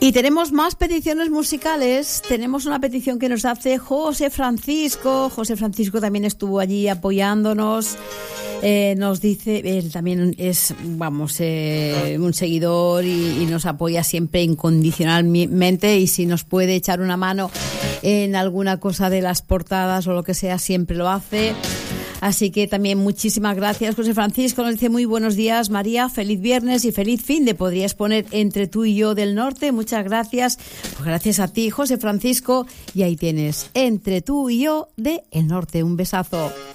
Y tenemos más peticiones musicales. Tenemos una petición que nos hace José Francisco. José Francisco también estuvo allí apoyándonos. Nos dice, él también es, un seguidor y nos apoya siempre incondicionalmente, y si nos puede echar una mano en alguna cosa de las portadas o lo que sea, siempre lo hace. Así que también muchísimas gracias, José Francisco. Nos dice: muy buenos días, María, feliz viernes y feliz fin de. Podrías poner Entre tú y yo del Norte. Muchas gracias. Pues gracias a ti, José Francisco. Y ahí tienes Entre tú y yo de El Norte. Un besazo.